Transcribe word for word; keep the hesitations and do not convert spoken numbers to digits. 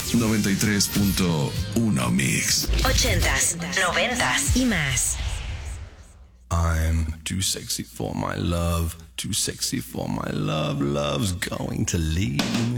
noventa y tres punto uno Mix. Ochentas, noventas y más. I'm too sexy for my love, too sexy for my love, love's going to leave me.